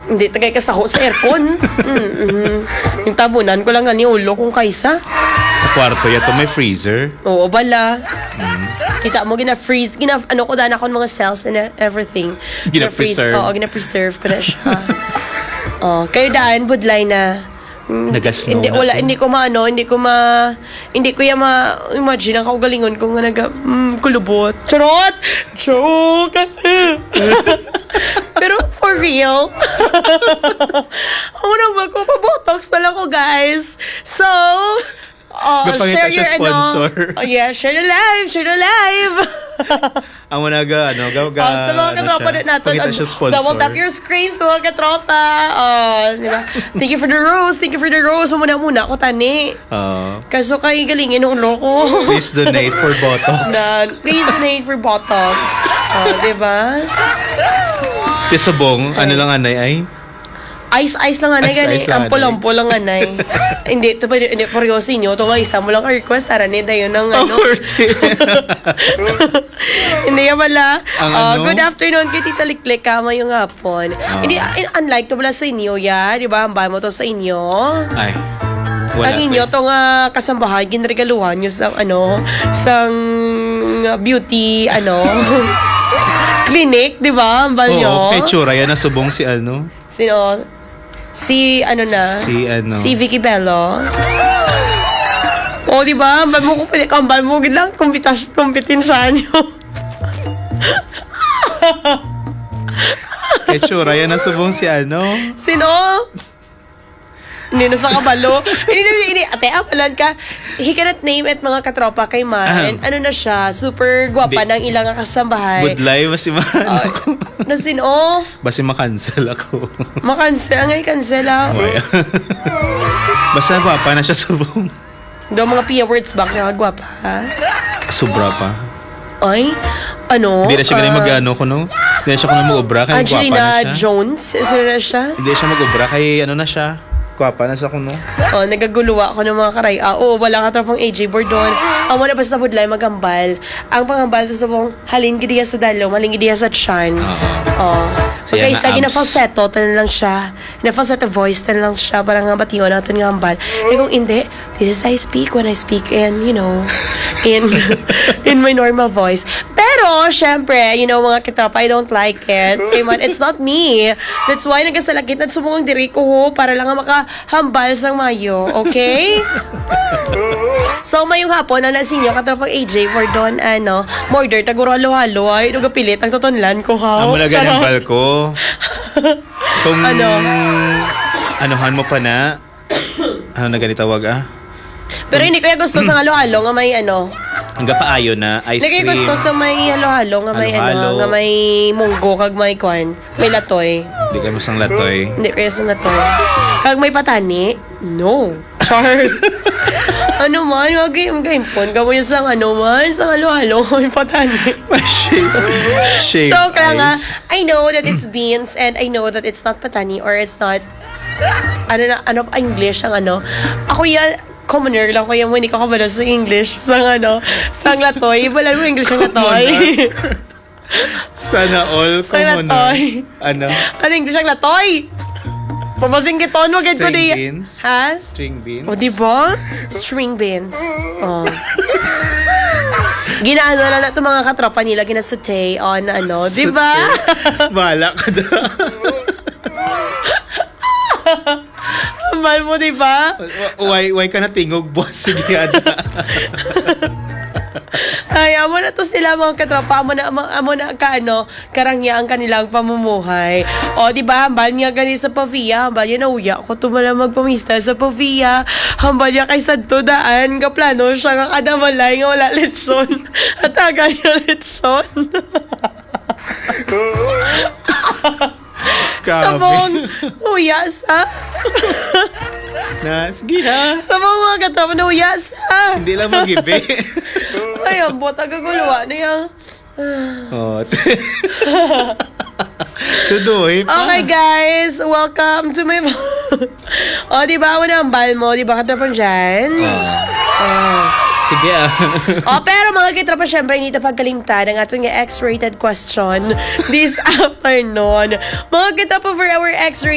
Hindi, tagay ka sa aircon. Yung tabunan ko lang nga ni ulo kung kaysa. Sa kwarto yato may freezer. Oo, bala. Kita mo, gina-freeze. Ano ko dana ko mga cells and everything. Gina-preserve. Oo, gina-preserve ko na siya. Kayo daan, budlay na. Nagasnow Hindi, na wala, to. hindi ko imagine ang kaugalingon ko nga kulubot. Charot! Joke! Pero for real, ako nang magpapabotox na lang ko, guys. So, share your sponsor. share the live. Ang managa, Sa mga katropa natin, Pakita siya sponsor. double tap your screen sa mga katropa. Diba? Thank you for the rose. Muna ako tani. Kaso kayo galingin ng loko. Please donate for Botox. Please donate for Botox. Diba? Tisabong, ano lang anay ay? Ice lang anay gani. Ice lang Ampol lang anay. Hindi paryosin nyo. Ito nga isa mo lang ka-request. Tara ni dayon ng Hindi pala. Good afternoon kay Tita Liklik. Kama yung hapon. Hindi, unlike to pala sa inyo, Diba? Ang bahay mo to sa inyo. Ay. Wala. Ang inyo to nga kasambahay, ginregaluhan nyo sa sang beauty, clinic, di ba? Ang bal nyo. Oo, kay Chura, yan nasubong si Sino? Si Vicky Bello. Di ba? Ang bal mo kung pwede kambal mo, lang kompetensya nyo. Kay Chura, yan nasubong si Sino? Hindi na sa kabalo. Hindi. Ate, apalan ka. He cannot name it mga katropa kay Man. Ano na siya? Super gwapa ng ilang kasambahay. Budlay, basi Sino? Basi makancel ako. Makancel? Ngay cancel ako. Basta gwapa na siya subong. Do mga Pia words back na gwapa, ha? Sobra pa. Ay? Hindi na siya ganun Hindi na siya mag-ubra. Kaya Angelina gwapa na siya. Jones? Is na siya? Hindi siya mag-ubra. Kaya na siya. Gwapa na siya Nagaguluwa ako ng mga karay. Wala ka tropang AJ Bordon. Ang muna basta budlay magambal. Ang pangambal sa sabong halin gidiya sa dalo, malin gidiya sa tiyan. Okay, sa gina-falsetto, tanan lang siya. Gina-falsetto voice, tanan lang siya. Parang nga batiyo natin nga ambal. Kung hindi, this is I speak when I speak in my normal voice. Pero, syempre, mga kitapa, I don't like it. Okay, man, it's not me. That's why nagasalakit na sumungang diri ko para lang makahambal sang mayo. Okay? So, mayong hapon, nasinyo, katropang AJ, Bordon, Morder, taguro halo-halo, ay, nagapilit, ang tutunlan ko, ha? Amo na ganambal ko. Kung, anuhan mo pa na, na ganitawag, Pero hindi ko gusto sa halo-halo nga may Hanggang paayo na ice Lagay cream. gusto sa may halo-halo nga may nga may munggo kag may kwan, may latoy. Hindi kayo sang latoy. Hindi kayo sa latoy. Kag may patani? No. Char. Man, wag yung gaimpon. Gawin sang sang halo-halo may patani. Shave So, kaya nga, ice. I know that it's beans and I know that it's not patani or it's not English ang Ako commoner lang kaya mo hindi ko kabalo sa English sang latoy. Wala mo English ang latoy. Sana all Sang commoner. latoy. Ano English ang latoy? Pamasing kiton mo gid ko di. beans? Ha? String beans? O di ba? String beans. Ginaano lang na itong mga katropa nila ginasute on di ba? Bahala ka na. Mahal mo, di ba? Why ka na tingog, boss? Sige, Ay, amo na to sila mga katropa. Amo na karangya ang kanilang pamumuhay. O, di ba? Hambal niya gani sa Pavia. Hambal niya nauya ko tumala magpamista sa Pavia. Hambal niya kay Santo Daan. Kaplano siya nga kadamalay nga wala lechon. At aga niya lechon. Sabong uyas ha? Sige ha. Sabong mga katropa na uyas ha? Hindi lang mag-ibi. Ay, ang bota gaguluwa na yan. Tudoy pa. Okay guys, welcome to my diba ako na ang bal mo? Diba katrapang Jans? Sige Pero mga kitrapa, syempre hindi ito pagkalimtan ang ating X-rated question this afternoon. Mga kitrapa, for our X-rated